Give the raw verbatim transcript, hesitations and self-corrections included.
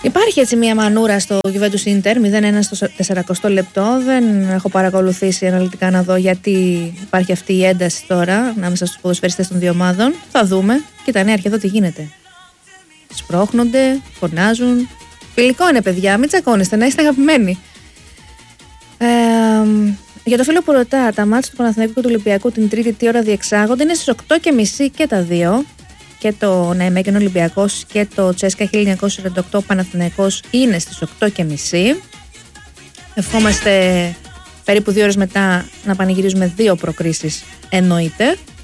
Υπάρχει έτσι μια μανούρα στο Juventus Inter μηδέν ένα στο σαραντοστό λεπτό. Δεν έχω παρακολουθήσει αναλυτικά να δω γιατί υπάρχει αυτή η ένταση τώρα ανάμεσα στους ποδοσφαιριστές των δύο ομάδων. Θα δούμε. Κοίτα, ναι, αρχιδό τι γίνεται. Σπρώχνονται, φωνάζουν. Φιλικό είναι, παιδιά, μην τσακώνεστε, να είστε αγαπημένοι. Ε, για το φίλο που ρωτά, τα μάτια του Παναθηναϊκού και του Ολυμπιακού την Τρίτη τι ώρα διεξάγονται, είναι στις οκτώ και μισή και τα δύο. Και το Ναϊμέγεν Ολυμπιακός και το Τσέσκα χίλια εννιακόσια σαράντα οκτώ Παναθηναϊκός είναι στις οκτώ και μισή. Ευχόμαστε περίπου δύο ώρες μετά να πανηγυρίζουμε δύο προκρίσεις, εννοείται.